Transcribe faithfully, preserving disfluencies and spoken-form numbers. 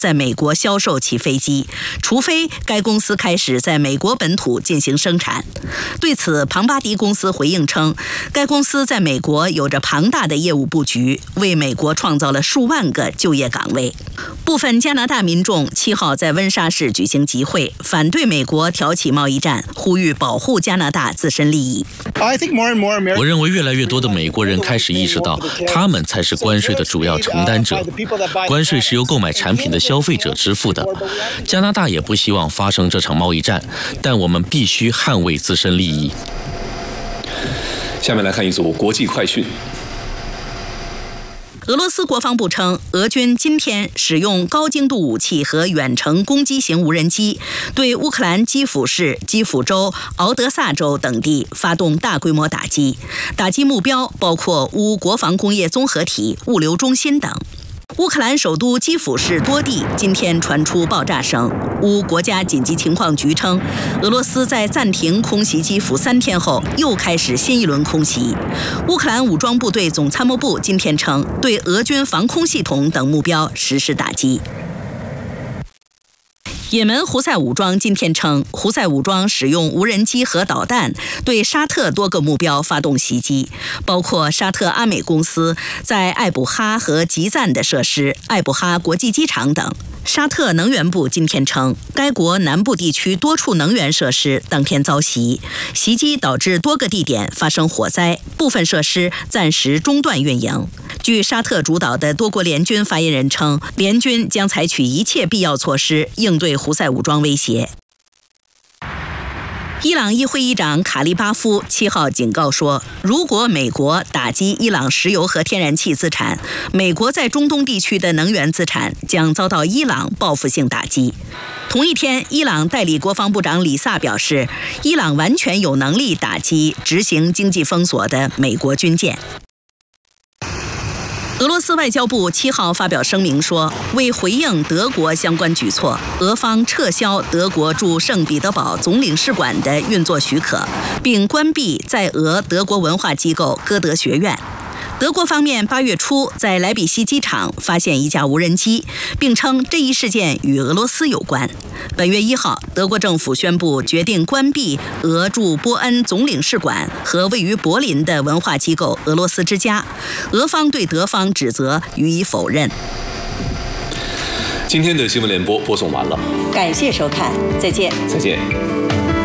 在美国销售其飞机，除非该公司开始在美国本土进行生产。对此，庞巴迪公司回应称，该公司在美国有着庞大的业务布局，为美国创造了数万个就业岗位。部分加拿大民众七号在温莎市举行集会，反对美国挑起贸易战，呼吁保护加拿大自身利益。 我认为越来越多的美国人开始意识到，他们才是关税的主要承担者。关税是由购买产品的消费者支付的。加拿大也不希望发生这场贸易战，但我们必须捍卫自身利益。 下面来看一组国际快讯。 俄罗斯国防部称，俄军今天使用高精度武器和远程攻击型无人机，对乌克兰基辅市、基辅州、敖德萨州等地发动大规模打击，打击目标包括乌国防工业综合体、物流中心等。乌克兰首都基辅市多地今天传出爆炸声。乌国家紧急情况局称，俄罗斯在暂停空袭基辅三天后，又开始新一轮空袭。乌克兰武装部队总参谋部今天称，对俄军防空系统等目标实施打击。也门胡塞武装今天称，胡塞武装使用无人机和导弹对沙特多个目标发动袭击，包括沙特阿美公司在艾卜哈和吉赞的设施、艾卜哈国际机场等。沙特能源部今天称，该国南部地区多处能源设施当天遭袭，袭击导致多个地点发生火灾，部分设施暂时中断运营。据沙特主导的多国联军发言人称，联军将采取一切必要措施应对胡塞武装威胁。伊朗议会议长卡利巴夫七号警告说，如果美国打击伊朗石油和天然气资产，美国在中东地区的能源资产将遭到伊朗报复性打击。同一天，伊朗代理国防部长里萨表示，伊朗完全有能力打击执行经济封锁的美国军舰。俄罗斯外交部七号发表声明说，为回应德国相关举措，俄方撤销德国驻圣彼得堡总领事馆的运作许可，并关闭在俄德国文化机构歌德学院。德国方面八月初在莱比锡机场发现一架无人机，并称这一事件与俄罗斯有关。本月一号，德国政府宣布决定关闭俄驻波恩总领事馆和位于柏林的文化机构俄罗斯之家。俄方对德方指责予以否认。 今天的新闻联播播送完了， 感谢收看，再见。 再见。